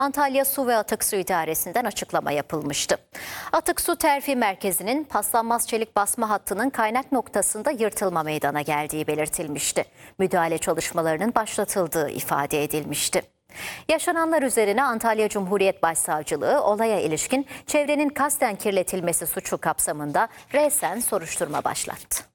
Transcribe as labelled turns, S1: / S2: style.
S1: Antalya Su ve Atık Su İdaresi'nden açıklama yapılmıştı. Atık Su Terfi Merkezi'nin paslanmaz çelik basma hattının kaynak noktasında yırtılma meydana geldiği belirtilmişti. Müdahale çalışmalarının başlatıldığı ifade edilmişti. Yaşananlar üzerine Antalya Cumhuriyet Başsavcılığı olaya ilişkin çevrenin kasten kirletilmesi suçu kapsamında resen soruşturma başlattı.